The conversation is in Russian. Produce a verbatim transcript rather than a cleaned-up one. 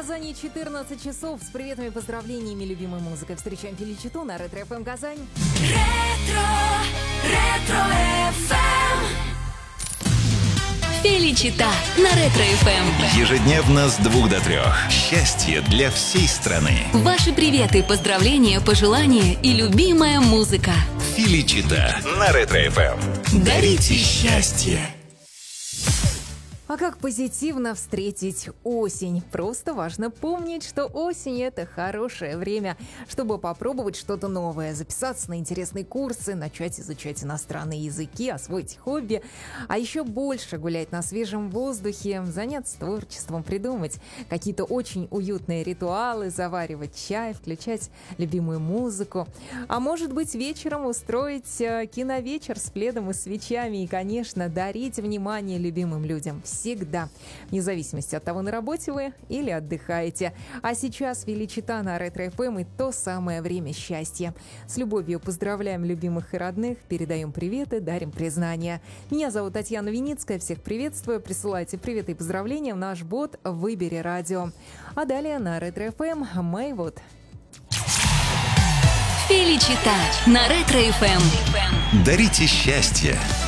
Казани четырнадцать часов. С приветами и поздравлениями, любимой музыкой. Встречаем Феличиту на Ретро эф эм Казань. Ретро, Ретро эф эм. Феличита на Ретро эф эм. Ежедневно с двух до трех. Счастье для всей страны. Ваши приветы, поздравления, пожелания и любимая музыка. Феличита на Ретро эф эм. Дарите счастье. А как позитивно встретить осень? Просто важно помнить, что осень – это хорошее время, чтобы попробовать что-то новое, записаться на интересные курсы, начать изучать иностранные языки, освоить хобби, а еще больше гулять на свежем воздухе, заняться творчеством, придумать какие-то очень уютные ритуалы, заваривать чай, включать любимую музыку. А может быть, вечером устроить киновечер с пледом и свечами и, конечно, дарить внимание любимым людям. Всегда, вне зависимости от того, на работе вы или отдыхаете. А сейчас Феличита на Ретро эф эм и то самое время счастья. С любовью поздравляем любимых и родных, передаем приветы, дарим признания. Меня зовут Татьяна Виницкая, всех приветствую. Присылайте приветы и поздравления в наш бот «Выбери радио». А далее на Ретро эф эм «Май вот». Феличита на Ретро эф эм. Дарите счастье.